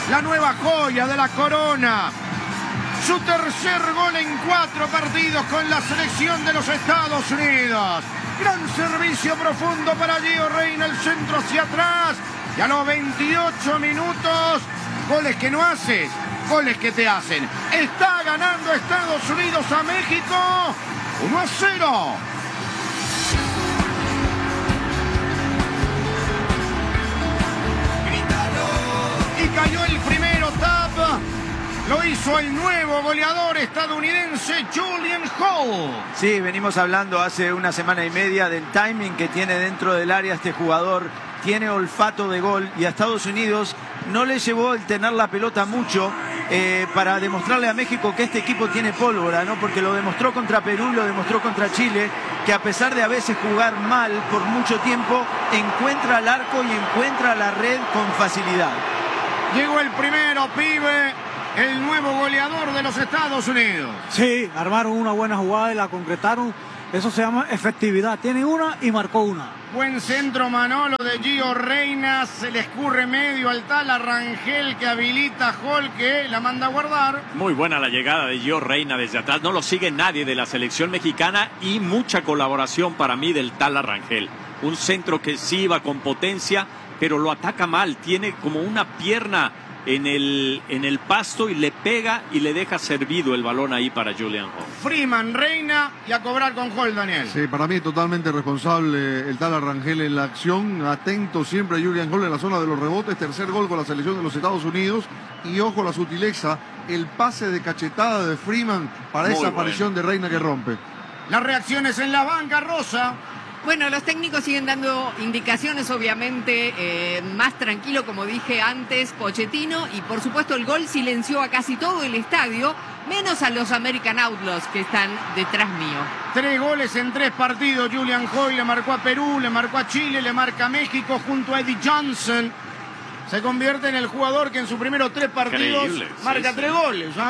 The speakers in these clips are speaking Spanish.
la nueva joya de la corona. Su tercer gol en 4 partidos con la selección de los Estados Unidos. Gran servicio profundo para Gio Reyna, el centro hacia atrás. Y a los 28 minutos, goles que no haces, goles que te hacen. Está ganando Estados Unidos a México 1-0. Y cayó el primero, tap. Lo hizo el nuevo goleador estadounidense Julian Hall. Sí, venimos hablando hace una semana y media del timing que tiene dentro del área este jugador. Tiene olfato de gol y a Estados Unidos no le llevó el tener la pelota mucho para demostrarle a México que este equipo tiene pólvora, ¿no? Porque lo demostró contra Perú, lo demostró contra Chile, que a pesar de a veces jugar mal por mucho tiempo, encuentra el arco y encuentra la red con facilidad. Llegó el primero, pibe, el nuevo goleador de los Estados Unidos. Sí, armaron una buena jugada y la concretaron. Eso se llama efectividad. Tiene una y marcó una. Buen centro, Manolo, de Gio Reyna. Se le escurre medio al Tala Rangel, que habilita a Hall, que la manda a guardar. Muy buena la llegada de Gio Reyna desde atrás. No lo sigue nadie de la selección mexicana y mucha colaboración para mí del Tala Rangel. Un centro que sí iba con potencia, pero lo ataca mal. Tiene como una pierna en el pasto y le pega y le deja servido el balón ahí para Julian Hall. Freeman, Reyna y a cobrar con Hall, Daniel. Sí, para mí totalmente responsable el Tala Rangel en la acción. Atento siempre a Julian Hall en la zona de los rebotes. Tercer gol con la selección de los Estados Unidos. Y ojo la sutileza, el pase de cachetada de Freeman para esa aparición de Reyna que rompe. Las reacciones en la banca, Rosa. Bueno, los técnicos siguen dando indicaciones, obviamente, más tranquilo, como dije antes, Pochettino, y por supuesto el gol silenció a casi todo el estadio, menos a los American Outlaws que están detrás mío. 3 goles en 3 partidos, Julian Hall le marcó a Perú, le marcó a Chile, le marca a México junto a Eddie Johnson. Se convierte en el jugador que en sus primeros 3 partidos increíble, marca 3 goles, ¿ah?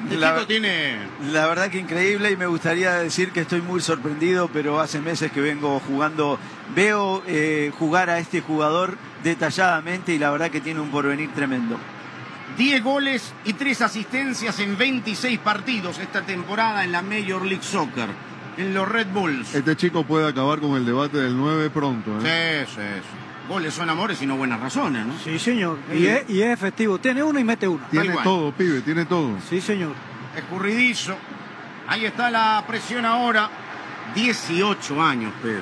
La verdad que increíble, y me gustaría decir que estoy muy sorprendido, pero hace meses que vengo jugando, veo jugar a este jugador detalladamente y la verdad que tiene un porvenir tremendo. 10 goles y 3 asistencias en 26 partidos esta temporada en la Major League Soccer, en los Red Bulls. Este chico puede acabar con el debate del 9 pronto, ¿eh? Sí. Goles son amores y no buenas razones, ¿no? Sí, señor. Y es efectivo. Tiene una y mete una. Tiene todo, pibe, tiene todo. Sí, señor. Escurridizo. Ahí está la presión ahora. 18 años, Pedro.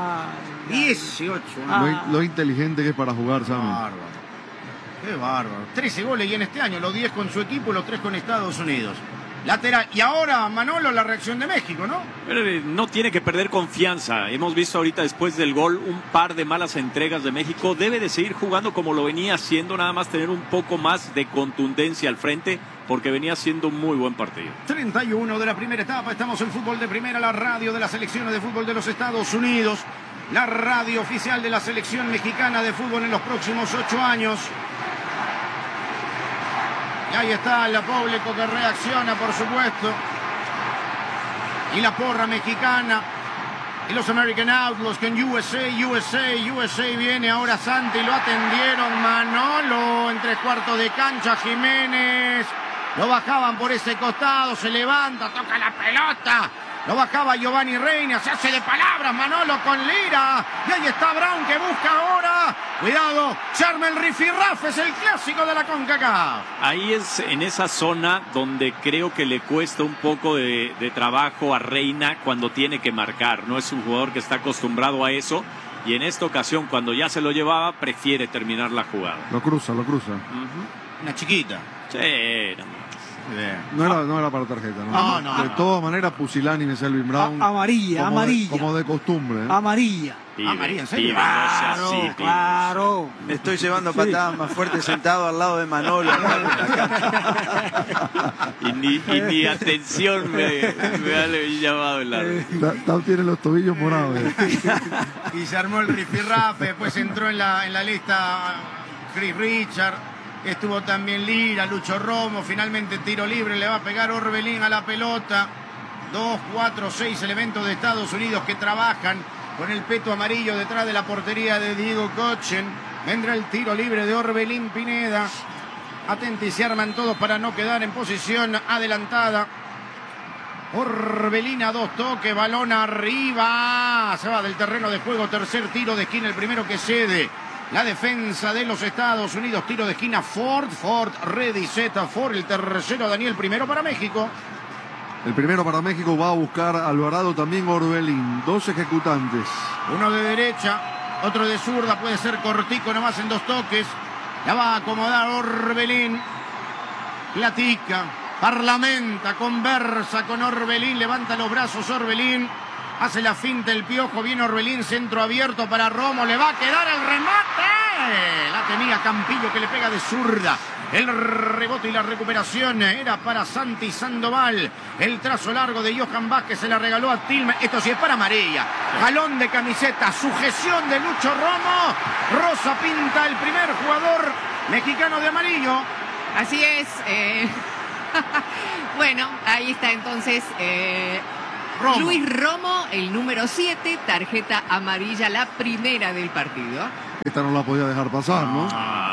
18 años. Lo inteligente que es para jugar, Sammy. Bárbaro. Qué bárbaro. 13 goles y en este año, los 10 con su equipo y los 3 con Estados Unidos. Lateral. Y ahora, Manolo, la reacción de México, ¿no? Pero no tiene que perder confianza. Hemos visto ahorita después del gol un par de malas entregas de México. Debe de seguir jugando como lo venía haciendo, nada más tener un poco más de contundencia al frente, porque venía siendo un muy buen partido. 31 de la primera etapa. Estamos en Fútbol de Primera, la radio de las selecciones de fútbol de los Estados Unidos. La radio oficial de la selección mexicana de fútbol en los próximos 8 años. Y ahí está el público que reacciona, por supuesto. Y la porra mexicana. Y los American Outlaws que en USA viene ahora Santi. Lo atendieron Manolo en 3/4 de cancha. Jiménez. Lo bajaban por ese costado. Se levanta, toca la pelota. Lo bajaba Giovanni Reyna, se hace de palabras Manolo con Lira. Y ahí está Brown que busca ahora. Cuidado, se arma el rifirrafe, es el clásico de la CONCACAF. Ahí es en esa zona donde creo que le cuesta un poco de trabajo a Reyna cuando tiene que marcar. No es un jugador que está acostumbrado a eso. Y en esta ocasión, cuando ya se lo llevaba, prefiere terminar la jugada. Lo cruza. Una chiquita. Sí, no era para tarjeta, ¿no? No. De todas maneras, pusilánime Selvin Brown. Amarilla. Como de costumbre, ¿eh? Amarilla. María, ¿en serio? Claro. Me estoy llevando patadas más fuertes sentado al lado de Manolo. y ni atención me ha llamado el árbitro. Tau tiene los tobillos morados. Y se armó el rifirrafe, después entró en la lista Chris Richard, estuvo también Lira, Lucho Romo, finalmente tiro libre, le va a pegar Orbelín a la pelota. 2, 4, 6 elementos de Estados Unidos que trabajan con el peto amarillo detrás de la portería de Diego Kochen. Vendrá el tiro libre de Orbelín Pineda. Atentos y se arman todos para no quedar en posición adelantada. Orbelín a 2 toques, balón arriba. Se va del terreno de juego, tercer tiro de esquina, el primero que cede. La defensa de los Estados Unidos, tiro de esquina Ford, ready, set, Ford, el tercero Daniel, primero para México. El primero para México va a buscar Alvarado, también Orbelín, 2 ejecutantes. Uno de derecha, otro de zurda, puede ser cortico nomás en 2 toques. La va a acomodar Orbelín, platica, parlamenta, conversa con Orbelín, levanta los brazos Orbelín. Hace la finta el Piojo, viene Orbelín, centro abierto para Romo, le va a quedar el remate. La tenía Campillo que le pega de zurda. El rebote y la recuperación era para Santi Sandoval. El trazo largo de Johan Vázquez se la regaló a Tillman. Esto sí es para amarilla. Jalón de camiseta, sujeción de Lucho Romo. Rosa pinta el primer jugador mexicano de amarillo. Así es. Bueno, ahí está entonces Romo. Luis Romo, el número 7, tarjeta amarilla, la primera del partido. Esta no la podía dejar pasar, ¿no?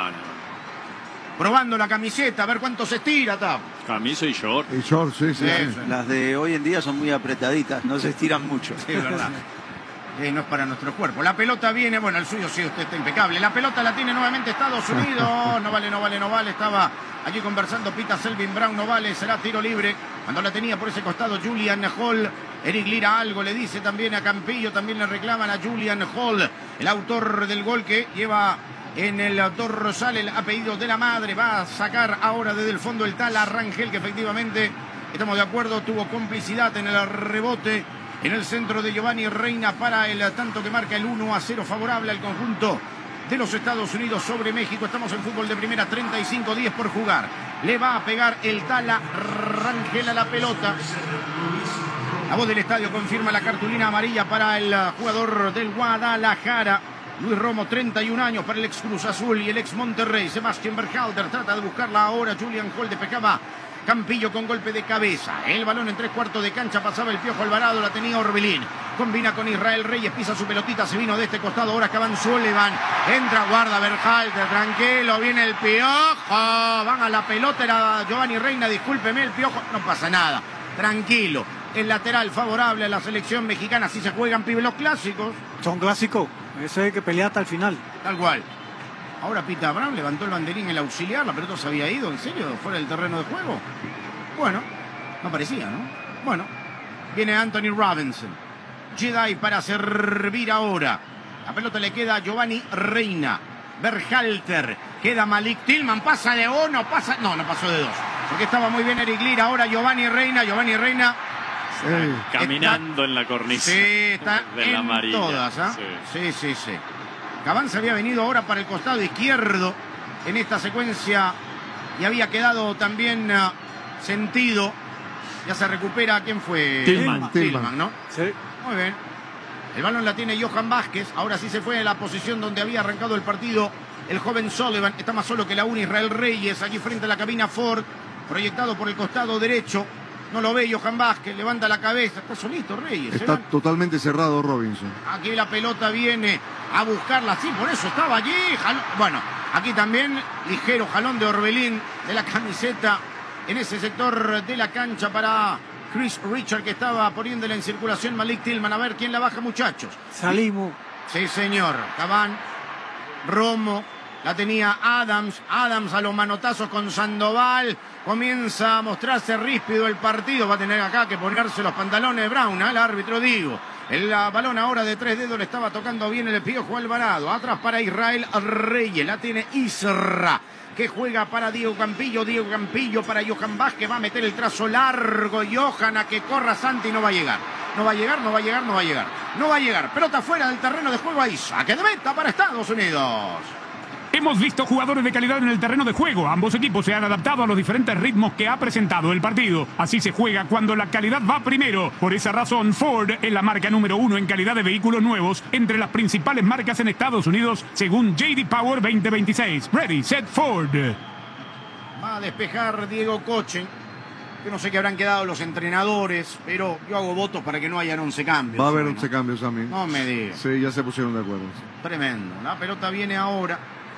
Probando la camiseta, a ver cuánto se estira, Tap. Camisa y short. Y short, sí. Las de hoy en día son muy apretaditas, no se estiran mucho. Sí, es verdad. No es para nuestro cuerpo. La pelota viene, bueno, el suyo sí, usted está impecable. La pelota la tiene nuevamente Estados Unidos. No vale. Estaba allí conversando Pita Selvin Brown, no vale, será tiro libre. Cuando la tenía por ese costado Julian Hall. Eric Lira algo le dice también a Campillo, también le reclaman a Julian Hall, el autor del gol que lleva en el dorsal el apellido de la madre. Va a sacar ahora desde el fondo el Tala Rangel, que efectivamente, estamos de acuerdo, tuvo complicidad en el rebote. En el centro de Giovanni Reina para el tanto que marca el 1-0 favorable al conjunto de los Estados Unidos sobre México. Estamos en fútbol de primera, 35-10 por jugar. Le va a pegar el Tala Rangel a la pelota. La voz del estadio confirma la cartulina amarilla para el jugador del Guadalajara. Luis Romo, 31 años para el ex Cruz Azul y el ex Monterrey. Sebastián Berhalter trata de buscarla ahora. Julian Hall despejaba Campillo con golpe de cabeza. El balón en 3/4 de cancha, pasaba el Piojo Alvarado, la tenía Orbelín. Combina con Israel Reyes, pisa su pelotita, se vino de este costado. Ahora Caban Sullivan. Entra, guarda Berhalter, tranquilo, viene el Piojo. Van a la pelota, era Giovanni Reina, discúlpeme el Piojo. No pasa nada, tranquilo. El lateral favorable a la selección mexicana. Así se juegan, pibe, los clásicos. Son clásicos, ese hay que pelear hasta el final. Tal cual. Ahora Pita Brown levantó el banderín, el auxiliar, la pelota se había ido, ¿en serio? ¿Fuera del terreno de juego? Bueno, no parecía, ¿no? Bueno, viene Anthony Robinson. Jedi para servir ahora. La pelota le queda a Giovanni Reina. Berhalter, queda Malik Tillman, pasa de uno, pasa... No pasó de dos, porque estaba muy bien Eric Lira. Ahora Giovanni Reina. Caminando en la cornisa. Sí, está de la en amarilla. todas, ¿ah? Sí. Sí. Caván se había venido ahora para el costado izquierdo en esta secuencia y había quedado también sentido. Ya se recupera, ¿quién fue? Tillman, ¿no? Sí. Muy bien. El balón la tiene Johan Vázquez. Ahora sí se fue a la posición donde había arrancado el partido el joven Sullivan. Está más solo que la una Israel Reyes. Aquí frente a la cabina Ford. Proyectado por el costado derecho. No lo ve Johan Vázquez. Levanta la cabeza. Está solito Reyes. Está totalmente cerrado Robinson. Aquí la pelota viene a buscarla. Sí, por eso estaba allí. Bueno, aquí también ligero jalón de Orbelín de la camiseta en ese sector de la cancha para Chris Richard, que estaba poniéndola en circulación Malik Tillman. A ver quién la baja, muchachos. Salimos. Sí, señor. Caván, Romo, la tenía Adams. Adams a los manotazos con Sandoval. Comienza a mostrarse ríspido el partido. Va a tener acá que ponerse los pantalones de Brown, al árbitro digo. El balón ahora de 3 dedos le estaba tocando bien el Piojo Alvarado. Atrás para Israel Reyes. La tiene Isra, que juega para Diego Campillo. Diego Campillo para Johan Vázquez. Va a meter el trazo largo. Johan a que corra Santi. No va a llegar. No va a llegar. Pelota fuera del terreno de juego ahí. Saque de meta para Estados Unidos. Hemos visto jugadores de calidad en el terreno de juego. Ambos equipos se han adaptado a los diferentes ritmos que ha presentado el partido. Así se juega cuando la calidad va primero. Por esa razón, Ford es la marca número 1 en calidad de vehículos nuevos entre las principales marcas en Estados Unidos, según J.D. Power 2026. Ready, set, Ford. Va a despejar Diego Coche. Yo no sé qué habrán quedado los entrenadores, pero yo hago votos para que no hayan 11 cambios. Va a haber 11 cambios también. No me digas. Sí, ya se pusieron de acuerdo. Tremendo. La pelota viene ahora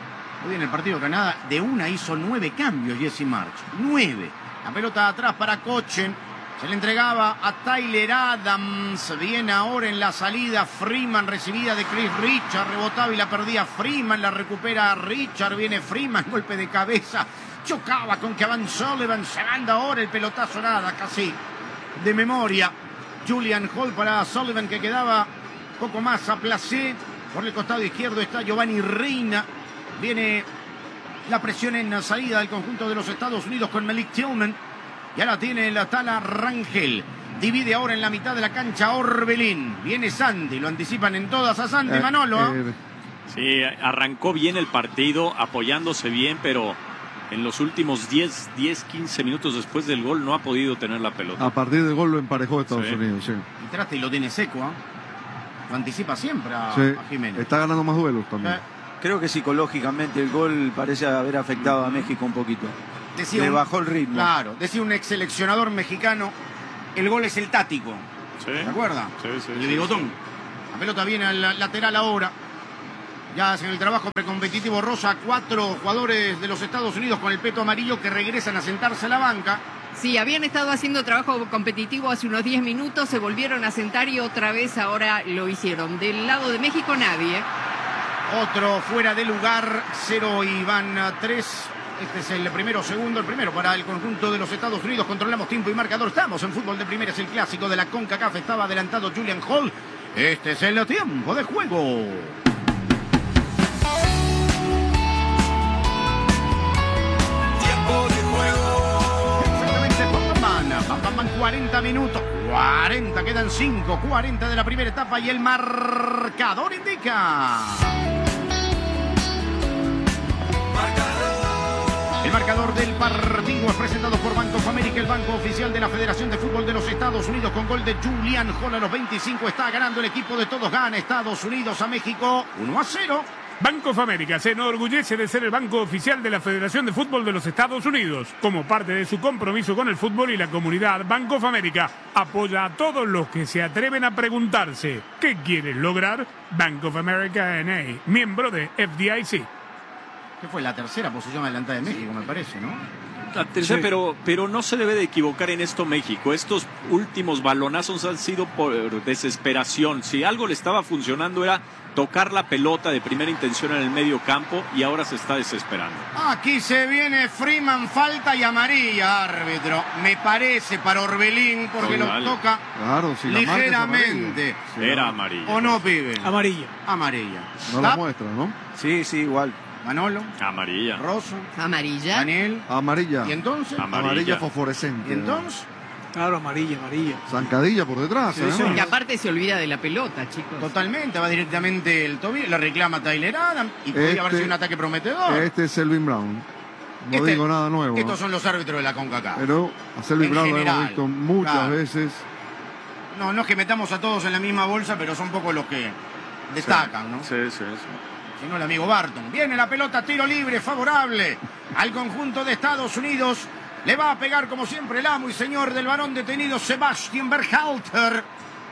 Hoy en el partido de Canadá, de una hizo 9 cambios Jesse March. 9. La pelota atrás para Kochen. Se le entregaba a Tyler Adams. Viene ahora en la salida Freeman, recibida de Chris Richard. Rebotaba y la perdía Freeman. La recupera Richard. Viene Freeman, golpe de cabeza. Chocaba con Kevin Sullivan. Se manda ahora el pelotazo, nada, casi de memoria. Julian Hall para Sullivan, que quedaba poco más a Placé. Por el costado izquierdo está Giovanni Reina. Viene la presión en la salida del conjunto de los Estados Unidos con Malik Tillman. Y ahora tiene la Tala Rangel. Divide ahora en la mitad de la cancha Orbelín. Viene Santi, lo anticipan en todas a Santi, Manolo. Sí, arrancó bien el partido, apoyándose bien, pero en los últimos 15 minutos después del gol no ha podido tener la pelota. A partir del gol lo emparejó Estados Unidos, sí. Y trata y lo tiene seco, ¿eh? Lo anticipa siempre a Jiménez. Está ganando más duelos también. Creo que psicológicamente el gol parece haber afectado a México un poquito. Le bajó el ritmo. Claro, decía un ex seleccionador mexicano, el gol es el tático. Sí. ¿Se acuerda? Sí. El bigotón. La pelota viene al lateral ahora. Ya hacen el trabajo precompetitivo Rosa. 4 jugadores de los Estados Unidos con el peto amarillo que regresan a sentarse a la banca. Sí, habían estado haciendo trabajo competitivo hace unos 10 minutos, se volvieron a sentar y otra vez ahora lo hicieron. Del lado de México nadie. Otro fuera de lugar, 0 y van 3. Este es el primero, segundo, el primero para el conjunto de los Estados Unidos. Controlamos tiempo y marcador. Estamos en fútbol de primera, es el clásico de la CONCACAF. Estaba adelantado Julian Hall. Este es el tiempo de juego. Tiempo de juego. Exactamente, Pam, 40 minutos. 40, quedan 5, 40 de la primera etapa y el marcador indica. El marcador del partido es presentado por Bank of America, el banco oficial de la Federación de Fútbol de los Estados Unidos, con gol de Julian Hall a los 25. Está ganando el equipo de todos. Gana Estados Unidos a México 1-0. Bank of America se enorgullece de ser el banco oficial de la Federación de Fútbol de los Estados Unidos. Como parte de su compromiso con el fútbol y la comunidad, Bank of America apoya a todos los que se atreven a preguntarse ¿qué quieres lograr? Bank of America N.A., miembro de FDIC. Que fue la tercera posición adelantada de México, me parece, ¿no? La tercera, pero no se debe de equivocar en esto México. Estos últimos balonazos han sido por desesperación. Si algo le estaba funcionando era tocar la pelota de primera intención en el medio campo y ahora se está desesperando. Aquí se viene Freeman, falta y amarilla, árbitro. Me parece para Orbelín porque lo toca ligeramente. Era amarilla. ¿O no, pibe? Amarilla. Amarilla. No la muestra, ¿no? Sí, igual. Manolo. Amarilla. Rosso. Amarilla. Daniel. Amarilla. ¿Y entonces? Amarilla fosforescente. ¿Y entonces? Claro, amarilla. Zancadilla por detrás. Y aparte se olvida de la pelota, chicos. Totalmente, va directamente el tobillo, le reclama Tyler Adams y podría haber sido un ataque prometedor. Este es Selvin Brown. No digo nada nuevo. Estos son los árbitros de la CONCACAF. Pero a Selvin Brown lo hemos visto muchas claro. veces. No es que metamos a todos en la misma bolsa, pero son pocos los que destacan, ¿no? Sí. Sino el amigo Barton. Viene la pelota, tiro libre, favorable al conjunto de Estados Unidos. Le va a pegar como siempre el amo y señor del varón detenido, Sebastian Berhalter.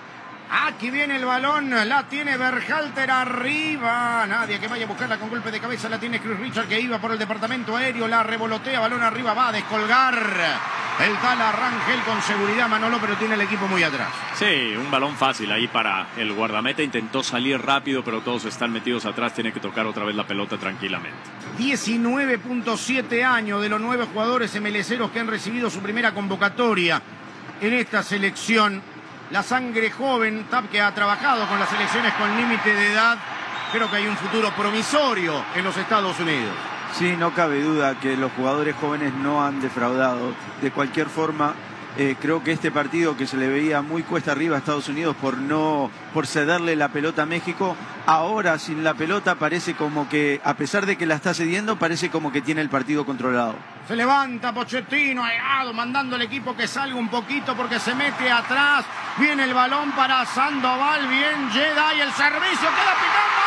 Aquí viene el balón, la tiene Berhalter arriba. Nadie que vaya a buscarla con golpe de cabeza, la tiene Chris Richard que iba por el departamento aéreo, la revolotea, balón arriba, va a descolgar. El Tala Rangel con seguridad, Manolo, pero tiene el equipo muy atrás. Sí, un balón fácil ahí para el guardameta. Intentó salir rápido, pero todos están metidos atrás. Tiene que tocar otra vez la pelota tranquilamente. 19.7 años de los 9 jugadores MLCeros que han recibido su primera convocatoria en esta selección. La sangre joven, que ha trabajado con las selecciones con límite de edad. Creo que hay un futuro promisorio en los Estados Unidos. Sí, no cabe duda que los jugadores jóvenes no han defraudado. De cualquier forma, creo que este partido que se le veía muy cuesta arriba a Estados Unidos por cederle la pelota a México, ahora sin la pelota parece como que, a pesar de que la está cediendo, parece como que tiene el partido controlado. Se levanta Pochettino, mandando al equipo que salga un poquito porque se mete atrás. Viene el balón para Sandoval, bien Jedi, el servicio queda picando.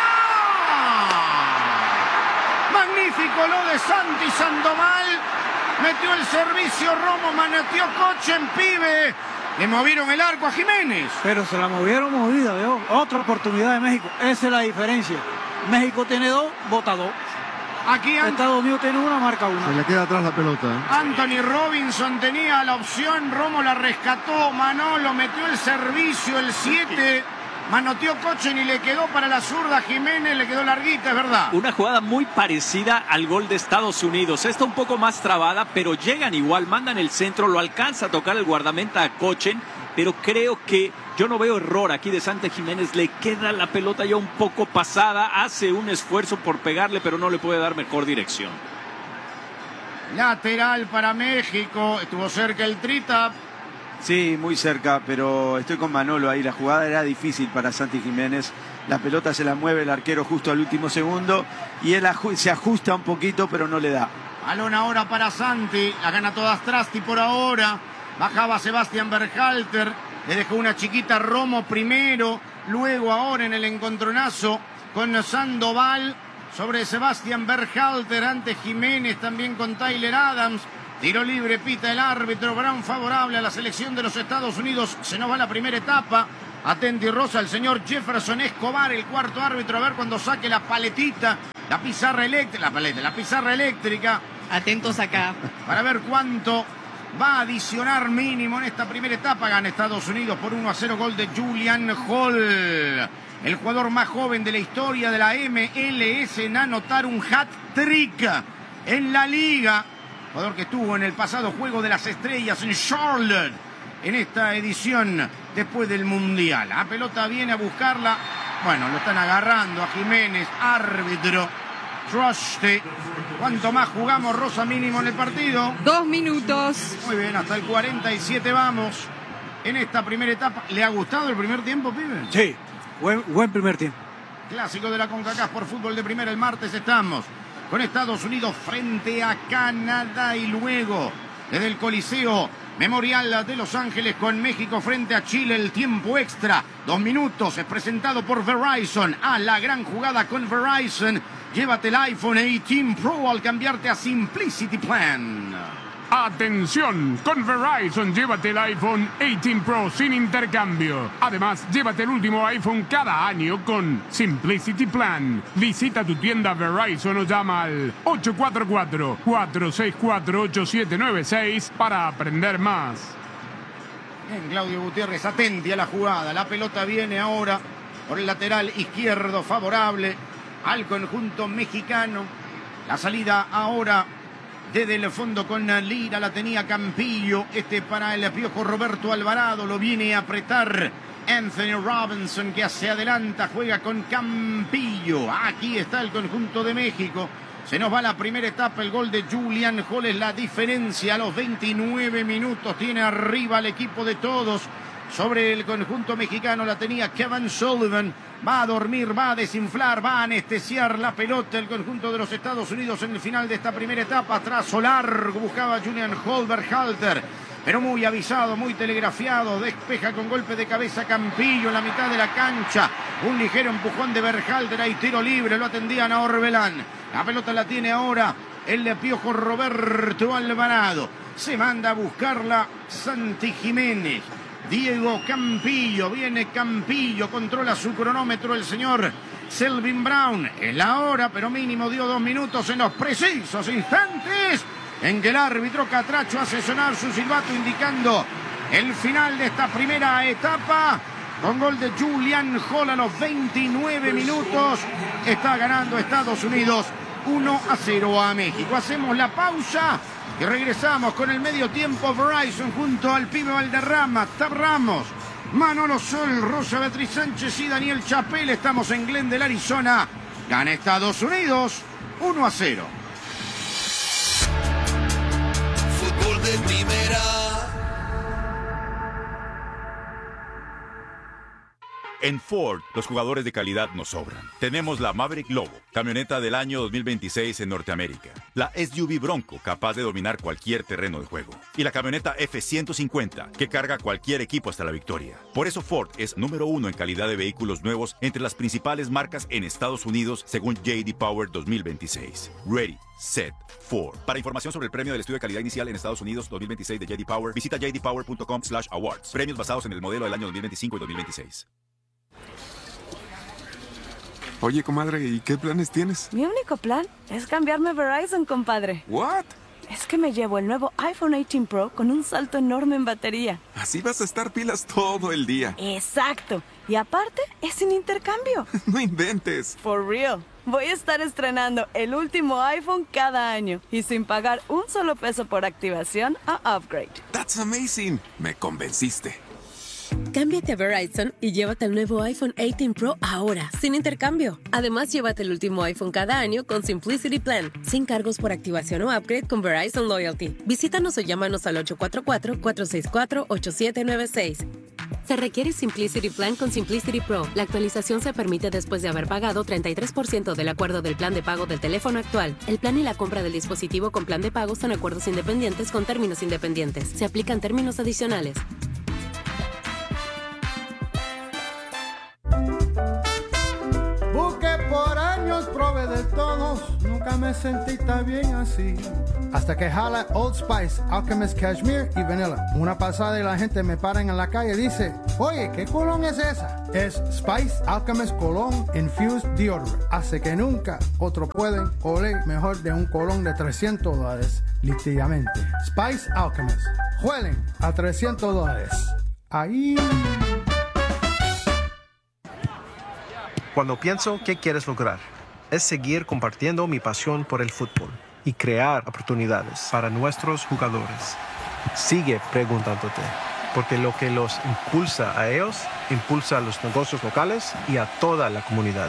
Magnífico lo de Santi Sandoval. Metió el servicio Romo, manoteó Kochen, pibe. Le movieron el arco a Jiménez. Pero se la movieron movida, veo. Otra oportunidad de México. Esa es la diferencia. México tiene 2, bota 2. Aquí Estados Unidos tiene una, marca una. Se le queda atrás la pelota. Anthony Robinson tenía la opción, Romo la rescató, Manolo metió el servicio, el 7, manoteó Kochen y le quedó para la zurda Jiménez, le quedó larguita, es verdad. Una jugada muy parecida al gol de Estados Unidos. Esta un poco más trabada, pero llegan igual, mandan el centro, lo alcanza a tocar el guardameta a Kochen, pero creo que yo no veo error aquí de Santi Jiménez. Le queda la pelota ya un poco pasada, hace un esfuerzo por pegarle, pero no le puede dar mejor dirección. Lateral para México, estuvo cerca el Trita. Sí, muy cerca, pero estoy con Manolo ahí. La jugada era difícil para Santi Jiménez. La pelota se la mueve el arquero justo al último segundo y él se ajusta un poquito, pero no le da. Balón ahora para Santi, la gana todas Trasti por ahora. Bajaba Sebastián Berhalter, le dejó una chiquita Romo primero, luego ahora en el encontronazo con Sandoval sobre Sebastián Berhalter ante Jiménez, también con Tyler Adams. Tiro libre, pita el árbitro, Brown favorable a la selección de los Estados Unidos. Se nos va la primera etapa. Atenti Rosa, el señor Jefferson Escobar, el cuarto árbitro, a ver cuando saque la paletita, la pizarra eléctrica, la pizarra eléctrica. Atentos acá. Para ver cuánto va a adicionar mínimo en esta primera etapa. Gana Estados Unidos por 1-0, gol de Julian Hall. El jugador más joven de la historia de la MLS en anotar un hat-trick en la liga. Jugador que estuvo en el pasado Juego de las Estrellas en Charlotte en esta edición después del Mundial. La pelota viene a buscarla. Bueno, lo están agarrando a Jiménez, árbitro. Trusty. ¿Cuánto más jugamos, Rosa, mínimo en el partido? 2 minutos. Muy bien, hasta el 47 vamos en esta primera etapa. ¿Le ha gustado el primer tiempo, pibe? Sí, buen primer tiempo. Clásico de la CONCACAF por fútbol de primera. El martes estamos con Estados Unidos frente a Canadá y luego desde el Coliseo Memorial de Los Ángeles con México frente a Chile. El tiempo extra, 2 minutos, es presentado por Verizon. La gran jugada con Verizon. Llévate el iPhone 18 Pro al cambiarte a Simplicity Plan. Atención, con Verizon llévate el iPhone 18 Pro sin intercambio. Además, llévate el último iPhone cada año con Simplicity Plan. Visita tu tienda Verizon o llama al 844-464-8796 para aprender más. Bien, Claudio Gutiérrez, atenti a la jugada. La pelota viene ahora por el lateral izquierdo favorable al conjunto mexicano. La salida ahora desde el fondo con Lira, la tenía Campillo. Para el Piojo Roberto Alvarado, lo viene a apretar Anthony Robinson, que se adelanta, juega con Campillo. Aquí está el conjunto de México. Se nos va la primera etapa, el gol de Julian Hall es la diferencia. A los 29 minutos tiene arriba el equipo de todos. Sobre el conjunto mexicano la tenía Kevin Sullivan. Va a dormir, va a desinflar, va a anestesiar la pelota el conjunto de los Estados Unidos en el final de esta primera etapa. Trazo largo buscaba Julian Hall, Berhalter, pero muy avisado, muy telegrafiado. Despeja con golpe de cabeza Campillo en la mitad de la cancha. Un ligero empujón de Berhalter, hay tiro libre, lo atendían a Orbelán. La pelota la tiene ahora el Piojo Roberto Alvarado. Se manda a buscarla Santi Jiménez. Diego Campillo, viene Campillo, controla su cronómetro el señor Selvin Brown. Es la hora, pero mínimo dio 2 minutos en los precisos instantes en que el árbitro Catracho hace sonar su silbato indicando el final de esta primera etapa. Con gol de Julian Hall a los 29 minutos. Está ganando Estados Unidos 1-0 a México. Hacemos la pausa y regresamos con el medio tiempo. Verizon junto al pibe Valderrama, Tab Ramos, Manolo Sol, Rosa Beatriz Sánchez y Daniel Chapel. Estamos en Glendale, Arizona. Gana Estados Unidos 1-0. Fútbol de primera. En Ford, los jugadores de calidad nos sobran. Tenemos la Maverick Lobo, camioneta del año 2026 en Norteamérica. La SUV Bronco, capaz de dominar cualquier terreno de juego. Y la camioneta F-150, que carga cualquier equipo hasta la victoria. Por eso Ford es número 1 en calidad de vehículos nuevos entre las principales marcas en Estados Unidos, según J.D. Power 2026. Ready, Set, Ford. Para información sobre el premio del estudio de calidad inicial en Estados Unidos 2026 de J.D. Power, visita jdpower.com/awards. Premios basados en el modelo del año 2025 y 2026. Oye, comadre, ¿y qué planes tienes? Mi único plan es cambiarme a Verizon, compadre. ¿What? Es que me llevo el nuevo iPhone 18 Pro con un salto enorme en batería. Así vas a estar pilas todo el día. Exacto. Y aparte, es sin intercambio. No inventes. For real. Voy a estar estrenando el último iPhone cada año y sin pagar un solo peso por activación o upgrade. That's amazing. Me convenciste. Cámbiate a Verizon y llévate el nuevo iPhone 18 Pro ahora, sin intercambio. Además, llévate el último iPhone cada año con Simplicity Plan, sin cargos por activación o upgrade con Verizon Loyalty. Visítanos o llámanos al 844-464-8796. Se requiere Simplicity Plan con Simplicity Pro. La actualización se permite después de haber pagado 33% del acuerdo del plan de pago del teléfono actual. El plan y la compra del dispositivo con plan de pago son acuerdos independientes con términos independientes. Se aplican términos adicionales. Busqué por años, probé de todos, nunca me sentí tan bien así. Hasta que jala Old Spice, Alchemist Cashmere y Vanilla. Una pasada y la gente me paran en la calle y dice, oye, ¿qué colón es esa? Es Spice Alchemist Cologne Infused Deodorant. Hace que nunca otro pueden oler mejor de un colón de $300, literalmente. Spice Alchemist. Huelen a $300. Ahí... Cuando pienso qué quieres lograr, es seguir compartiendo mi pasión por el fútbol y crear oportunidades para nuestros jugadores. Sigue preguntándote, porque lo que los impulsa a ellos, impulsa a los negocios locales y a toda la comunidad.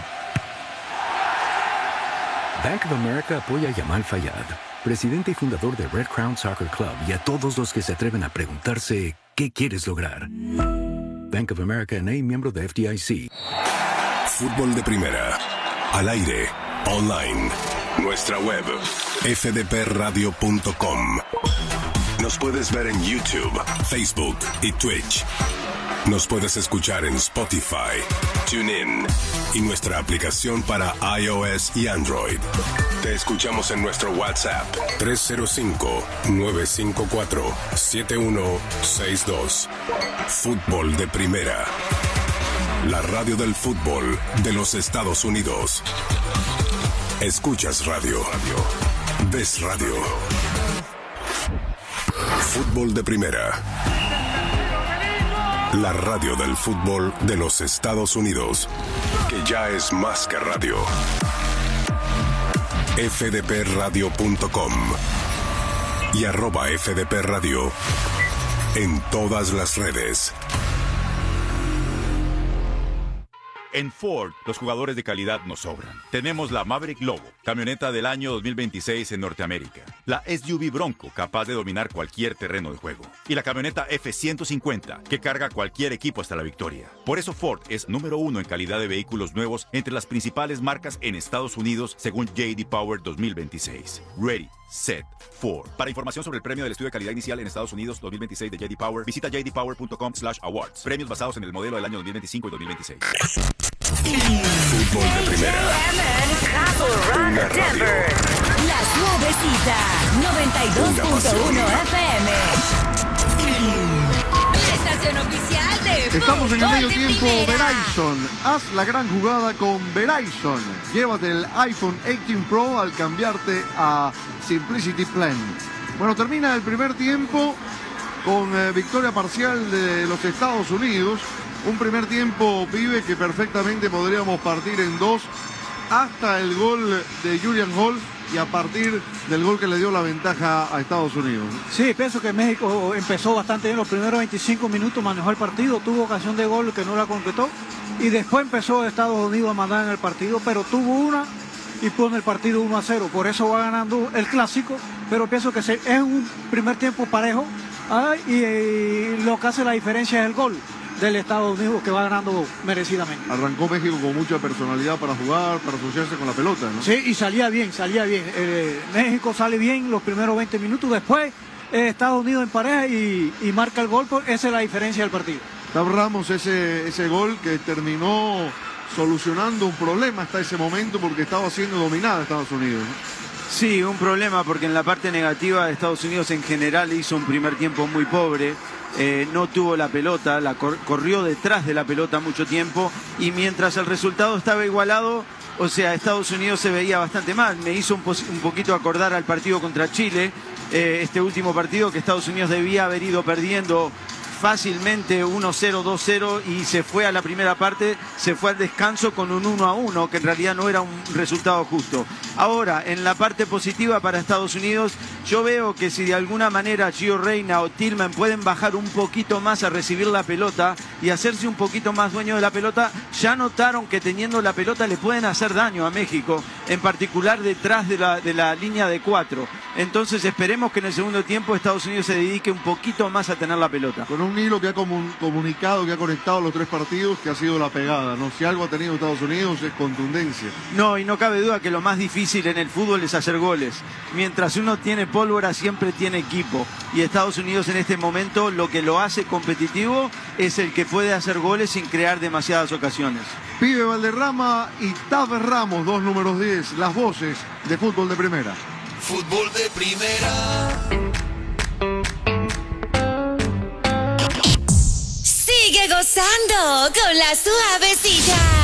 Bank of America apoya a Yamal Fayad, presidente y fundador de Red Crown Soccer Club, y a todos los que se atreven a preguntarse ¿qué quieres lograr? Bank of America N.A., miembro de FDIC. Fútbol de Primera, al aire, online, nuestra web, fdpradio.com. Nos puedes ver en YouTube, Facebook y Twitch. Nos puedes escuchar en Spotify, TuneIn y nuestra aplicación para iOS y Android. Te escuchamos en nuestro WhatsApp 305-954-7162. Fútbol de Primera. La radio del fútbol de los Estados Unidos. Escuchas radio. Ves radio. Fútbol de Primera. La radio del fútbol de los Estados Unidos. Que ya es más que radio. fdpradio.com y @fdpradio en todas las redes. En Ford, los jugadores de calidad nos sobran. Tenemos la Maverick Lobo, camioneta del año 2026 en Norteamérica. La SUV Bronco, capaz de dominar cualquier terreno de juego. Y la camioneta F-150, que carga cualquier equipo hasta la victoria. Por eso Ford es número 1 en calidad de vehículos nuevos entre las principales marcas en Estados Unidos, según J.D. Power 2026. Ready, set, Ford. Para información sobre el premio del estudio de calidad inicial en Estados Unidos 2026 de J.D. Power, visita jdpower.com/awards. Premios basados en el modelo del año 2025 y 2026. Fútbol de Primera. Una radio. La Suavecita, 92.1 FM. La estación oficial de Estamos en el medio Fútbol de tiempo. Primera. Verizon, haz la gran jugada con Verizon. Llévate el iPhone 18 Pro al cambiarte a Simplicity Plan. Bueno, termina el primer tiempo con victoria parcial de los Estados Unidos. Un primer tiempo, pibe, que perfectamente podríamos partir en dos hasta el gol de Julian Hall y a partir del gol que le dio la ventaja a Estados Unidos. Sí, pienso que México empezó bastante bien los primeros 25 minutos, manejó el partido, tuvo ocasión de gol que no la concretó y después empezó Estados Unidos a mandar en el partido, pero tuvo una y pone el partido 1-0, por eso va ganando el clásico, pero pienso que es un primer tiempo parejo y lo que hace la diferencia es el gol del Estados Unidos, que va ganando merecidamente. Arrancó México con mucha personalidad para jugar, para asociarse con la pelota, ¿no? Sí, y salía bien. México sale bien los primeros 20 minutos, después Estados Unidos empareja y marca el gol, esa es la diferencia del partido. Ramos ese gol que terminó solucionando un problema hasta ese momento porque estaba siendo dominada Estados Unidos, ¿no? Sí, un problema porque en la parte negativa Estados Unidos en general hizo un primer tiempo muy pobre. No tuvo la pelota, corrió detrás de la pelota mucho tiempo y mientras el resultado estaba igualado, O sea, Estados Unidos se veía bastante mal. Me hizo un poquito acordar al partido contra Chile, este último partido que Estados Unidos debía haber ido perdiendo fácilmente 1-0, 2-0 y se fue a la primera parte, se fue al descanso con un 1-1, que en realidad no era un resultado justo. Ahora, en la parte positiva para Estados Unidos, yo veo que si de alguna manera Gio Reyna o Tillman pueden bajar un poquito más a recibir la pelota y hacerse un poquito más dueño de la pelota, ya notaron que teniendo la pelota le pueden hacer daño a México, en particular detrás de la línea de 4. Entonces esperemos que en el segundo tiempo Estados Unidos se dedique un poquito más a tener la pelota. Con un hilo que ha comunicado, que ha conectado los 3 partidos, que ha sido la pegada, ¿no? Si algo ha tenido Estados Unidos es contundencia. No, y no cabe duda que lo más difícil en el fútbol es hacer goles. Mientras uno tiene pólvora, siempre tiene equipo. Y Estados Unidos en este momento lo que lo hace competitivo es el que puede hacer goles sin crear demasiadas ocasiones. Pibe Valderrama y Tab Ramos, 2 números 10, las voces de fútbol de primera. Fútbol de primera. Sigue gozando con la suavecita.